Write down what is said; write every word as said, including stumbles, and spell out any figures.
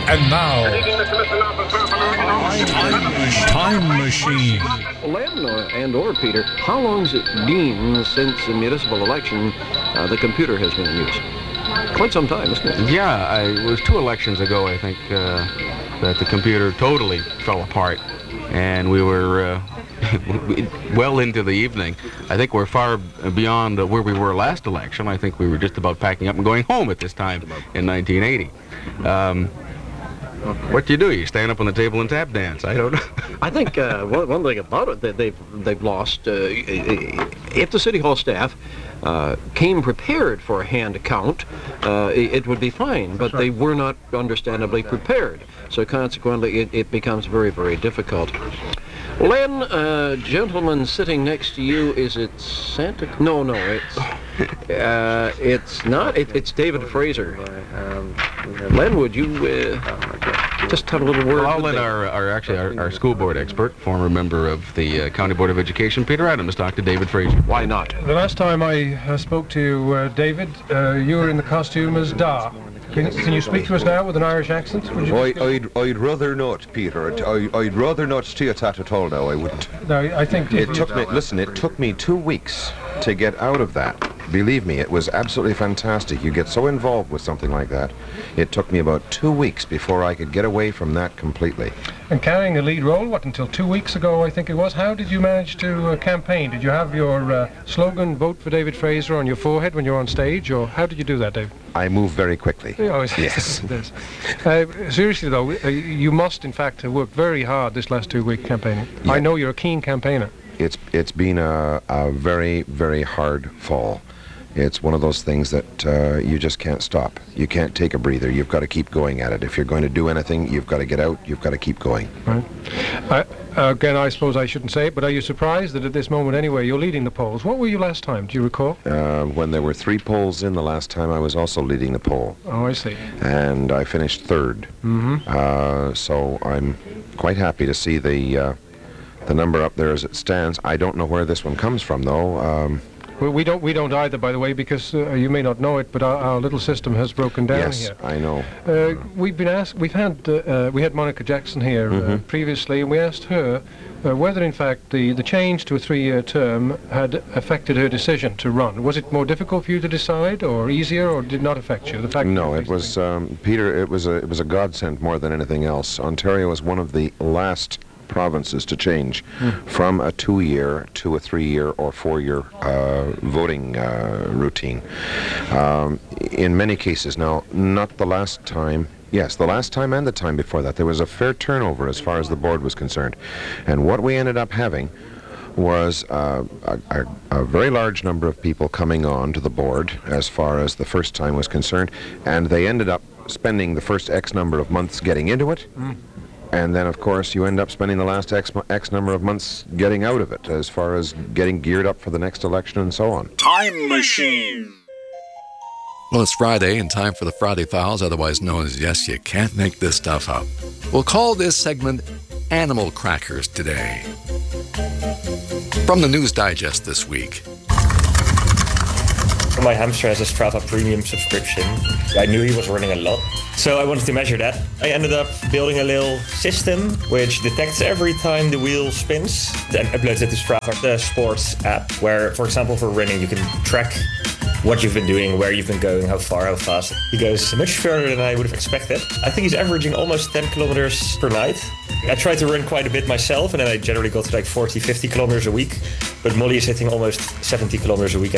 And now, Time Machine. Len or, and or Peter, how long has it been since the municipal election uh, the computer has been in use? Quite some time, isn't it? Yeah, I, it was two elections ago, I think, uh, that the computer totally fell apart, and we were uh, well into the evening. I think we're far beyond uh, where we were last election. I think we were just about packing up and going home at this time in nineteen eighty. Um, What do you do? You stand up on the table and tap dance? I don't know. I think uh, one, one thing about it that they've they've lost. Uh, if the city hall staff uh, came prepared for a hand count, uh, it, it would be fine. But they were not, understandably, prepared. So consequently, it, it becomes very, very difficult. Len, uh, gentleman sitting next to you, is it Santa? No, no, it's uh, it's not. It, it's David Fraser. Len, would you uh, just have a little word? Well, I'll with let the- our, our actually our, our school board expert, former member of the uh, County Board of Education, Peter Adams, talk to David Fraser. Why not? The last time I uh, spoke to you, uh, David, uh, you were in the costume as Da. Can, can you speak to us now with an Irish accent? Would you I, I'd, I'd rather not, Peter. I'd, I- I'd rather not stay at that at all now, I wouldn't. No, I think It took me, listen, it took me two weeks to get out of that. Believe me, it was absolutely fantastic. You get so involved with something like that. It took me about two weeks before I could get away from that completely. And carrying a lead role, what, until two weeks ago, I think it was. How did you manage to uh, campaign? Did you have your uh, slogan, Vote for David Fraser, on your forehead when you're on stage, or how did you do that, David? I move very quickly. Oh, yes. It is. Uh, seriously, though, uh, you must, in fact, have worked very hard this last two-week campaigning. Yeah. I know you're a keen campaigner. It's it's been a, a very, very hard fall. It's one of those things that uh, you just can't stop. You can't take a breather. You've got to keep going at it. If you're going to do anything, you've got to get out. You've got to keep going. Right. Uh, again, I suppose I shouldn't say it, but are you surprised that at this moment, anyway, you're leading the polls? What were you last time? Do you recall? Uh, when there were three polls in the last time, I was also leading the poll. Oh, I see. And I finished third. Mm-hmm. Uh, so I'm quite happy to see the uh, the number up there as it stands. I don't know where this one comes from, though. Um, Well, we don't we don't either, by the way, because uh, you may not know it, but our, our little system has broken down yes, here. I know. Uh, we've been asked. We've had uh, uh, we had Monica Jackson here uh, Mhm. previously, and we asked her uh, whether, in fact, the the change to a three-year term had affected her decision to run. Was it more difficult for you to decide, or easier, or did it not affect you? The fact. No, it was um, Peter. It was a it was a godsend more than anything else. Ontario was one of the last provinces to change from a two-year to a three-year or four-year uh, voting uh, routine. Um, in many cases, now, not the last time. Yes, the last time and the time before that, there was a fair turnover as far as the board was concerned, and what we ended up having was uh, a, a, a very large number of people coming on to the board as far as the first time was concerned, and they ended up spending the first X number of months getting into it. Mm. And then, of course, you end up spending the last X, X number of months getting out of it, as far as getting geared up for the next election and so on. Time Machine. Well, it's Friday and time for the Friday Files, otherwise known as Yes, You Can't Make This Stuff Up. We'll call this segment Animal Crackers today. From the News Digest this week. My hamster has a Strava Premium subscription. I knew he was running a lot, so I wanted to measure that. I ended up building a little system which detects every time the wheel spins, then uploads it to Strava, the sports app, where, for example, for running, you can track what you've been doing, where you've been going, how far, how fast. He goes much further than I would have expected. I think he's averaging almost ten kilometers per night. I try to run quite a bit myself, and then I generally go to like forty, fifty kilometers a week. But Molly is hitting almost seventy kilometers a week